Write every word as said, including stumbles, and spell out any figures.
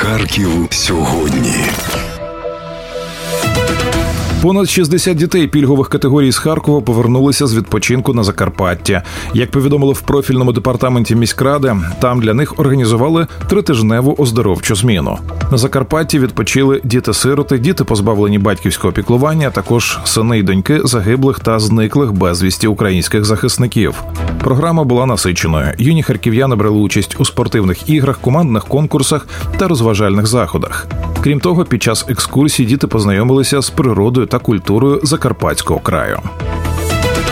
Харків сьогодні. Понад шістдесят дітей пільгових категорій з Харкова повернулися з відпочинку на Закарпаття. Як повідомили в профільному департаменті міськради, там для них організували тритижневу оздоровчу зміну. На Закарпатті відпочили діти-сироти, діти, позбавлені батьківського піклування, а також сини й доньки загиблих та зниклих безвісті українських захисників. Програма була насиченою. Юні харків'яни брали участь у спортивних іграх, командних конкурсах та розважальних заходах. Крім того, під час екскурсій діти познайомилися з природою та культурою Закарпатського краю.